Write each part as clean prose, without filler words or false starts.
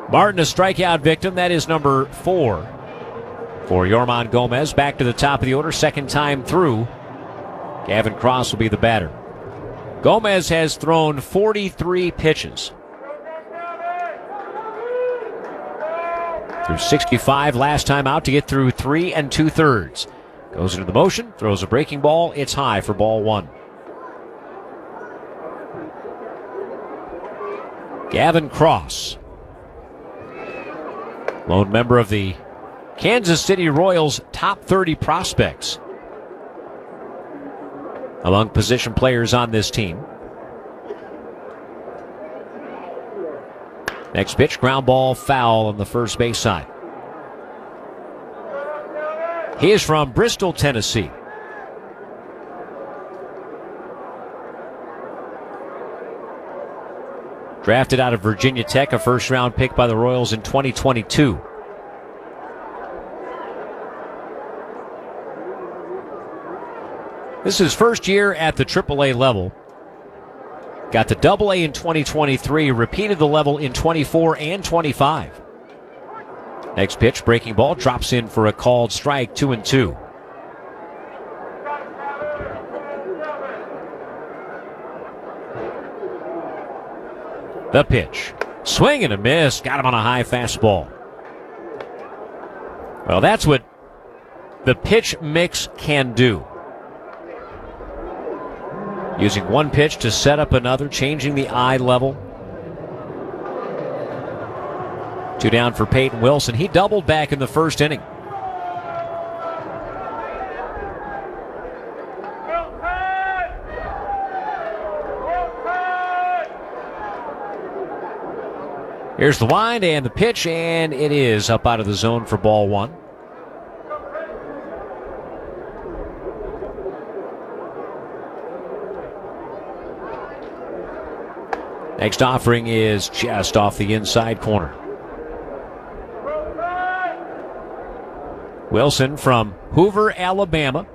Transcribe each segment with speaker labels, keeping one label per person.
Speaker 1: Martin, a strikeout victim. That is number 4 for Yorman Gomez. Back to the top of the order, second time through. Gavin Cross will be the batter. Gomez has thrown 43 pitches. Through 65 last time out to get through 3 2/3. Goes into the motion, throws a breaking ball. It's high for ball 1. Gavin Cross, lone member of the Kansas City Royals' top 30 prospects among position players on this team. Next pitch, ground ball, foul on the first base side. He is from Bristol, Tennessee. Drafted out of Virginia Tech, a first-round pick by the Royals in 2022. This is his first year at the AAA level. Got to AA in 2023, repeated the level in 24 and 25. Next pitch, breaking ball, drops in for a called strike, 2-2. The pitch, swing and a miss, got him on a high fastball. Well, that's what the pitch mix can do. Using one pitch to set up another, changing the eye level. 2 down for Peyton Wilson. He doubled back in the first inning. Here's the wind and the pitch, and it is up out of the zone for ball 1. Next offering is just off the inside corner. Wilson from Hoover, Alabama.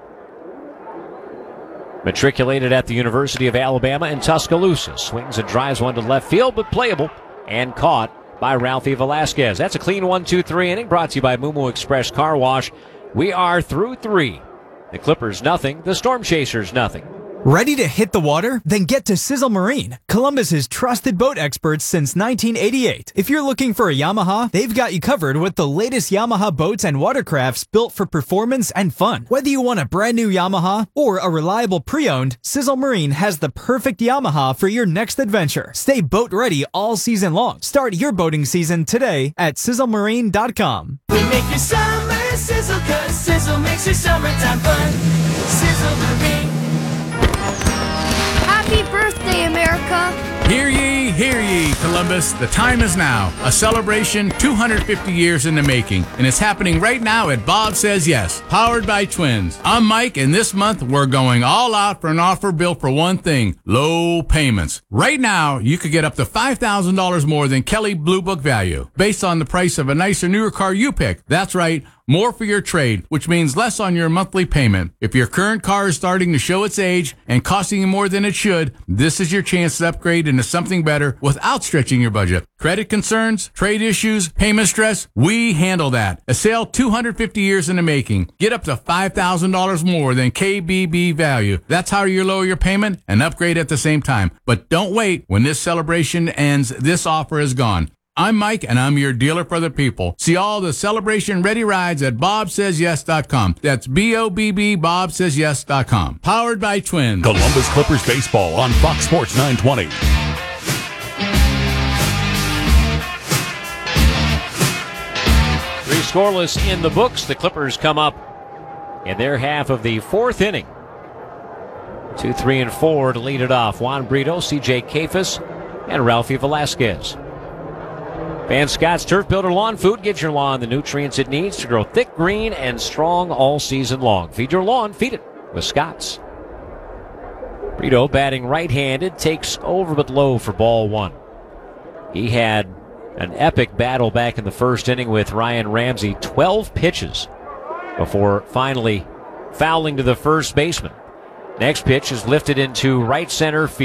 Speaker 1: Matriculated at the University of Alabama in Tuscaloosa. Swings and drives one to left field, but playable and caught by Ralphie Velasquez. That's a clean 1-2-3 inning brought to you by Mumu Express Car Wash. We are through 3. The Clippers nothing, the Storm Chasers nothing.
Speaker 2: Ready to hit the water? Then get to Sizzle Marine, Columbus's trusted boat experts since 1988. If you're looking for a Yamaha, they've got you covered with the latest Yamaha boats and watercrafts built for performance and fun. Whether you want a brand new Yamaha or a reliable pre-owned, Sizzle Marine has the perfect Yamaha for your next adventure. Stay boat ready all season long. Start your boating season today at sizzlemarine.com.
Speaker 3: We make your summer sizzle, 'cause Sizzle makes your summertime fun. Sizzle Marine.
Speaker 4: Happy birthday, America!
Speaker 5: Hear ye, Columbus. The time is now. A celebration 250 years in the making. And it's happening right now at Bob Says Yes, powered by Twins. I'm Mike, and this month we're going all out for an offer built for one thing: low payments. Right now, you could get up to $5,000 more than Kelly Blue Book value, based on the price of a nicer, newer car you pick. That's right. More for your trade, which means less on your monthly payment. If your current car is starting to show its age and costing you more than it should, this is your chance to upgrade into something better without stretching your budget. Credit concerns, trade issues, payment stress, we handle that. A sale 250 years in the making. Get up to $5,000 more than KBB value. That's how you lower your payment and upgrade at the same time. But don't wait. When this celebration ends, this offer is gone. I'm Mike, and I'm your dealer for the people. See all the celebration-ready rides at BobSaysYes.com. That's B-O-B-B, BobSaysYes.com. Powered by Twins.
Speaker 6: Columbus Clippers baseball on Fox Sports 920.
Speaker 1: Three scoreless in the books. The Clippers come up in their half of the 4th inning. 2, 3, and 4 to lead it off. Juan Brito, C.J. Kafis, and Ralphie Velasquez. Van Scott's Turf Builder Lawn Food gives your lawn the nutrients it needs to grow thick, green, and strong all season long. Feed your lawn, feed it with Scott's. Brito, batting right-handed, takes over but low for ball 1. He had an epic battle back in the first inning with Ryan Ramsey, 12 pitches before finally fouling to the first baseman. Next pitch is lifted into right center field.